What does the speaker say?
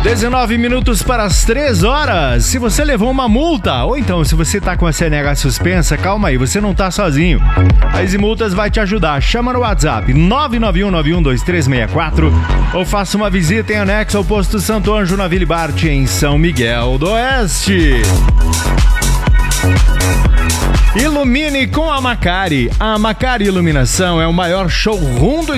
19 minutos para as 3 horas. Se você levou uma multa, ou então se você tá com a CNH suspensa, calma aí, você não tá sozinho. A Easy Multas vai te ajudar. Chama no WhatsApp 991912364 ou faça uma visita em anexo ao posto Santo Anjo na Ville Bart, em São Miguel do Oeste. Ilumine com a Macari. A Macari Iluminação é o maior showroom do